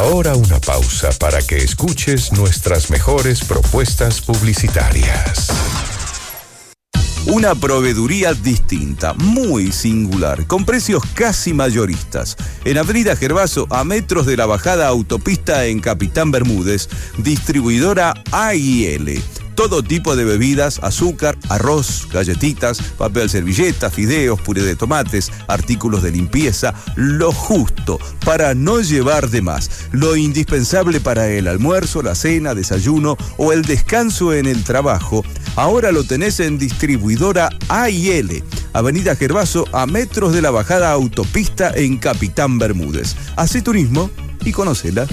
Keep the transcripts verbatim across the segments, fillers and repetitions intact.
Ahora una pausa para que escuches nuestras mejores propuestas publicitarias. Una proveeduría distinta, muy singular, con precios casi mayoristas. En Avenida Gervaso, a metros de la bajada autopista en Capitán Bermúdez, distribuidora A y L. Todo tipo de bebidas, azúcar, arroz, galletitas, papel servilleta, fideos, puré de tomates, artículos de limpieza, lo justo para no llevar de más. Lo indispensable para el almuerzo, la cena, desayuno o el descanso en el trabajo. Ahora lo tenés en distribuidora A y L. Avenida Gervaso, a metros de la bajada autopista en Capitán Bermúdez. Hacé turismo y conócela.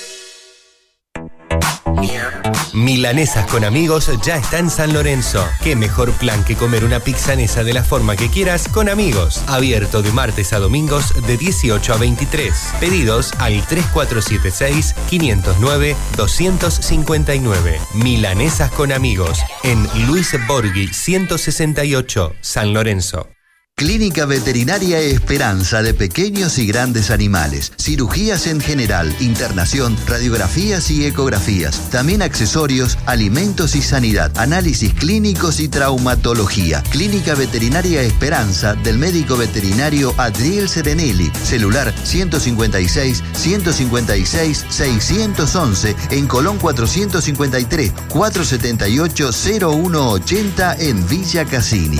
Milanesas con amigos ya está en San Lorenzo. Qué mejor plan que comer una pizzanesa de la forma que quieras con amigos. Abierto de martes a domingos de dieciocho a veintitrés. Pedidos al tres cuatro siete seis, cinco cero nueve, dos cinco nueve. Milanesas con amigos en Luis Borghi ciento sesenta y ocho, San Lorenzo. Clínica Veterinaria Esperanza de pequeños y grandes animales. Cirugías en general, internación, radiografías y ecografías. También accesorios, alimentos y sanidad, análisis clínicos y traumatología. Clínica Veterinaria Esperanza del médico veterinario Adriel Serenelli. Celular ciento cincuenta y seis, ciento cincuenta y seis, seiscientos once en Colón cuatrocientos cincuenta y tres, cuatrocientos setenta y ocho, cero uno ochenta en Villa Cassini.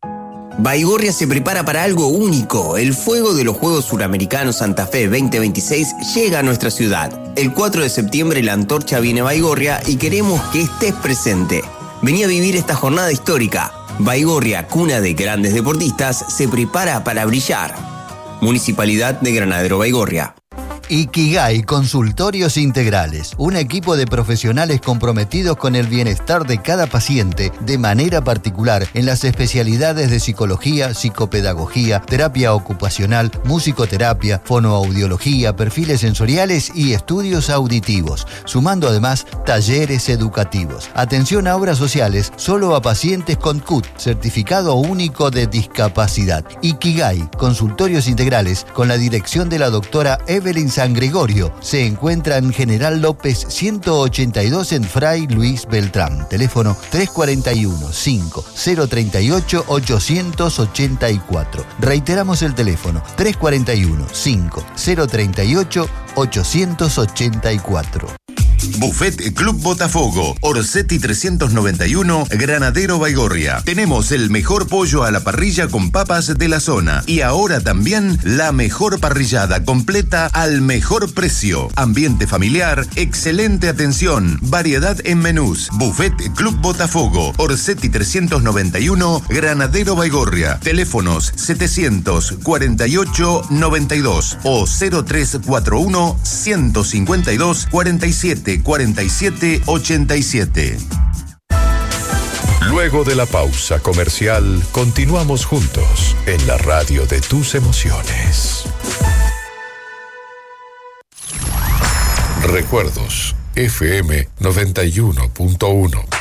Baigorria se prepara para algo único. El fuego de los Juegos Suramericanos Santa Fe veinte veintiséis llega a nuestra ciudad. El cuatro de septiembre la antorcha viene a Baigorria y queremos que estés presente. Vení a vivir esta jornada histórica. Baigorria, cuna de grandes deportistas, se prepara para brillar. Municipalidad de Granadero Baigorria. Ikigai Consultorios Integrales, un equipo de profesionales comprometidos con el bienestar de cada paciente de manera particular en las especialidades de psicología, psicopedagogía, terapia ocupacional, musicoterapia, fonoaudiología, perfiles sensoriales y estudios auditivos, sumando además talleres educativos. Atención a obras sociales solo a pacientes con C U T, certificado único de discapacidad. Ikigai Consultorios Integrales, con la dirección de la doctora Evelyn San Gregorio, se encuentra en General López ciento ochenta y dos en Fray Luis Beltrán. Teléfono tres cuatro uno, cinco cero tres ocho, ocho ocho cuatro. Reiteramos el teléfono tres cuatro uno, cinco cero tres ocho, ocho ocho cuatro. Buffet Club Botafogo, Orsetti trescientos noventa y uno, Granadero Baigorria. Tenemos el mejor pollo a la parrilla con papas de la zona y ahora también la mejor parrillada completa al mejor precio. Ambiente familiar, excelente atención, variedad en menús. Buffet Club Botafogo, Orsetti trescientos noventa y uno, Granadero Baigorria. Teléfonos setecientos cuarenta y ocho noventa y dos o cero tres cuatro uno, ciento cincuenta y dos, cuarenta y siete cuarenta y siete ochenta y siete. Luego de la pausa comercial, continuamos juntos en la radio de tus emociones. Recuerdos, F M noventa y uno punto uno.